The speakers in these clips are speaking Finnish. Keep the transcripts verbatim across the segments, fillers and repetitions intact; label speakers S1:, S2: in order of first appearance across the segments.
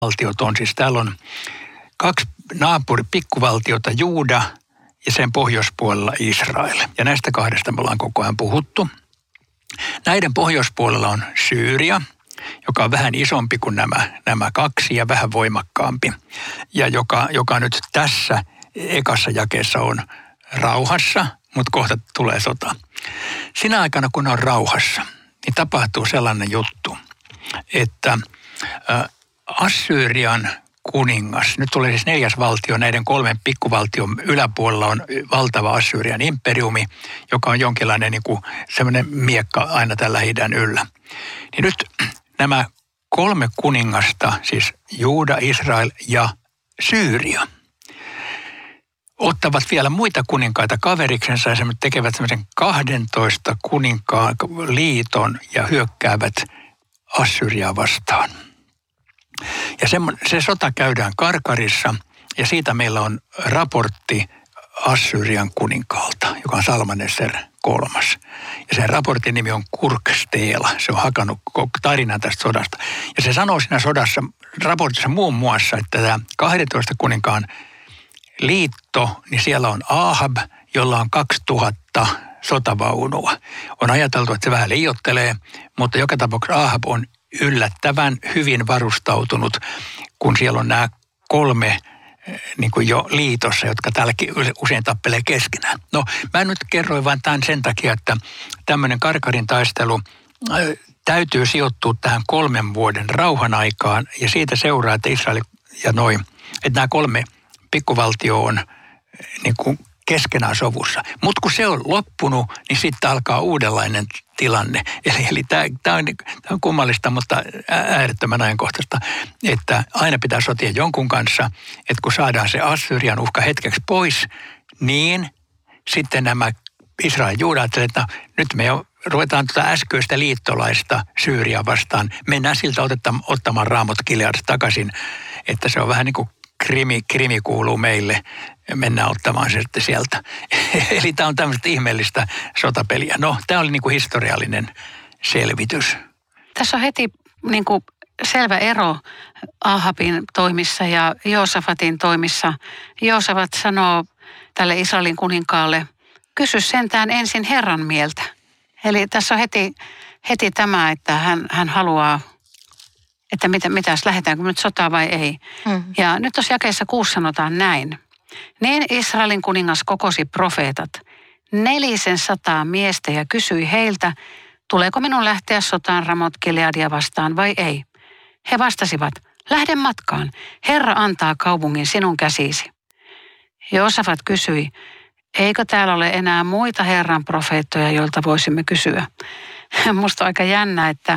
S1: valtiot on. Siis täällä on kaksi naapuri pikkuvaltiota, Juuda ja sen pohjoispuolella Israel. Ja näistä kahdesta me ollaan koko ajan puhuttu. Näiden pohjoispuolella on Syyria, joka on vähän isompi kuin nämä, nämä kaksi ja vähän voimakkaampi. Ja joka, joka nyt tässä ekassa jakeessa on rauhassa, mutta kohta tulee sota. Sinä aikana, kun on rauhassa, niin tapahtuu sellainen juttu, että Assyrian kuningas, nyt tulee siis neljäs valtio, näiden kolmen pikkuvaltion yläpuolella on valtava Assyrian imperiumi, joka on jonkinlainen niin kuin semmoinen miekka aina tällä Lähi-idän yllä. Niin nyt nämä kolme kuningasta, siis Juuda, Israel ja Syyria, ottavat vielä muita kuninkaita kaveriksensa ja tekevät semmoisen kahdentoista kuninkaan liiton ja hyökkäävät Assyriaa vastaan. Ja se, se sota käydään Karkarissa ja siitä meillä on raportti Assyrian kuninkaalta, joka on Salmaneser kolmas. Ja sen raportin nimi on Kurksteela. Se on hakannut tarinan tästä sodasta. Ja se sanoo siinä sodassa, raportissa muun muassa, että tämä kahdentoista kuninkaan liitto, niin siellä on Ahab, jolla on kaksituhatta sotavaunua. On ajateltu, että se vähän liioittelee, mutta joka tapauksessa Ahab on yllättävän hyvin varustautunut, kun siellä on nämä kolme niin kuin jo liitossa, jotka täälläkin usein tappelee keskenään. No, mä nyt kerroin vain tämän sen takia, että tämmöinen Karkarin taistelu täytyy sijoittua tähän kolmen vuoden rauhan aikaan, ja siitä seuraa, että Israel ja noin, että nämä kolme pikkuvaltio on niin kuin keskenään sovussa. Mutta kun se on loppunut, niin sitten alkaa uudenlainen tilanne. Eli, eli tämä on, on kummallista, mutta äärettömän ajankohtaista, että aina pitää sotia jonkun kanssa, että kun saadaan se Assyrian uhka hetkeksi pois, niin sitten nämä Israel Juuda ajattelevat, että no, nyt me jo ruvetaan tuota äskeistä liittolaista Syyriaa vastaan. Mennään siltä otettamaan, ottamaan Raamot Gileadista takaisin, että se on vähän niin kuin krimi, krimi kuuluu meille. Mennään ottamaan se sitten sieltä. Eli tämä on tämmöistä ihmeellistä sotapeliä. No, tämä oli niin kuin historiallinen selvitys.
S2: Tässä on heti niin kuin selvä ero Ahabin toimissa ja Joosafatin toimissa. Joosafat sanoo tälle Israelin kuninkaalle, kysy sentään ensin Herran mieltä. Eli tässä on heti, heti tämä, että hän, hän haluaa, että mitä, mitäs lähdetäänkö nyt sotaa vai ei. Mm. Ja nyt tuossa jakeessa kuusi sanotaan näin. Niin Israelin kuningas kokosi profeetat, nelisen sataa miestä ja kysyi heiltä, tuleeko minun lähteä sotaan Ramot Gileadia vastaan vai ei. He vastasivat, lähde matkaan, Herra antaa kaupungin sinun käsisi. Joosafat kysyi, eikö täällä ole enää muita Herran profeettoja, joilta voisimme kysyä? Musta on aika jännä, että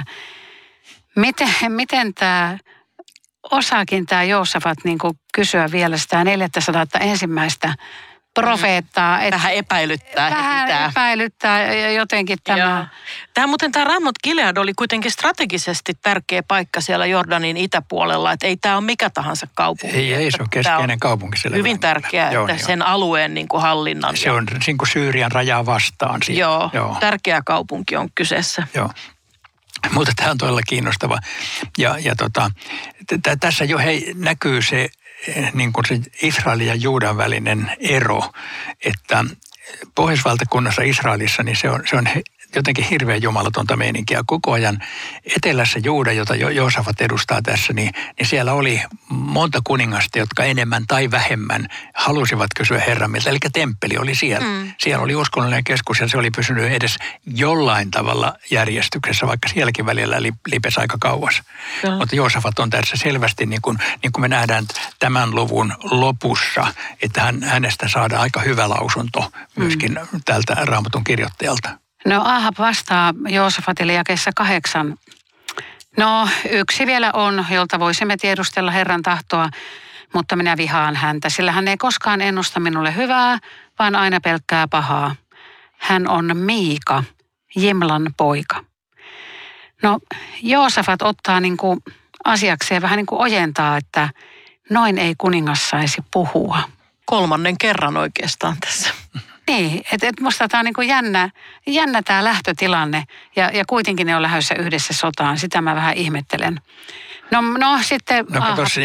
S2: miten, miten tämä osaakin tämä Joosafat niin kuin kysyä vielä sitä neljäsataa ensimmäistä profeettaa.
S3: Mm. Vähän epäilyttää.
S2: Vähän
S3: tämä.
S2: epäilyttää jotenkin tämä.
S3: Tämä muuten tämä Ramot Gilead oli kuitenkin strategisesti tärkeä paikka siellä Jordanin itäpuolella, että ei tämä ole mikä tahansa kaupunki.
S1: Ei, ei se on keskeinen on kaupunki.
S3: Hyvin tärkeää, että joo, sen joo. alueen niin kuin hallinnan.
S1: Se on niin kuin Syyrian rajaa vastaan.
S3: Joo, joo, tärkeä kaupunki on kyseessä.
S1: Joo. Mutta tämä on todella kiinnostava. Ja, ja tota, t- tässä jo hei, näkyy se, niin kuin se Israelin ja Juudan välinen ero, että pohjoisvaltakunnassa Israelissa niin se on, se on jotenkin hirveän jumalatonta meininkiä. Koko ajan etelässä Juuda, jota Joosafat edustaa tässä, niin, niin siellä oli monta kuningasta, jotka enemmän tai vähemmän halusivat kysyä Herran mieltä. Eli temppeli oli siellä. Mm. Siellä oli uskonnollinen keskus ja se oli pysynyt edes jollain tavalla järjestyksessä, vaikka sielläkin välillä lipesi aika kauas. Mm. Mutta Joosafat on tässä selvästi, niin kuin, niin kuin me nähdään tämän luvun lopussa, että hän, hänestä saadaan aika hyvä lausunto myöskin mm. tältä Raamatun kirjoittajalta.
S2: No Ahab vastaa Joosafatille jakeessa kahdeksan. No yksi vielä on, jolta voisimme tiedustella Herran tahtoa, mutta minä vihaan häntä, sillä hän ei koskaan ennusta minulle hyvää, vaan aina pelkkää pahaa. Hän on Miika, Jimlan poika. No Joosafat ottaa niin kuin asiakseen vähän niin kuin ojentaa, että noin ei kuningas saisi puhua.
S3: Kolmannen kerran oikeastaan tässä.
S2: Niin, että et musta tämä on niin kuin jännä, jännä tämä lähtötilanne ja, ja kuitenkin ne on lähdössä yhdessä sotaan. Sitä mä vähän ihmettelen. No, no sitten...
S1: No
S2: Ahab-
S1: tuossa